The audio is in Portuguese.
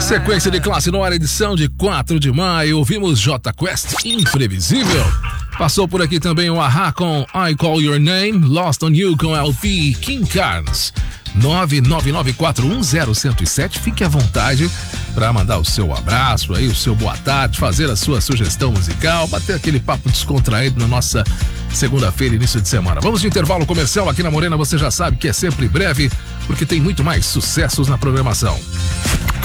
Sequência de Classe no ar, edição de 4 de maio. Ouvimos Jota Quest, Imprevisível. Passou por aqui também o Ahá com I Call Your Name, Lost on You com LP, King Carnes. 999410107. Fique à vontade para mandar o seu abraço aí, o seu boa tarde, fazer a sua sugestão musical, bater aquele papo descontraído na nossa segunda-feira, início de semana. Vamos de intervalo comercial aqui na Morena, você já sabe que é sempre breve, porque tem muito mais sucessos na programação.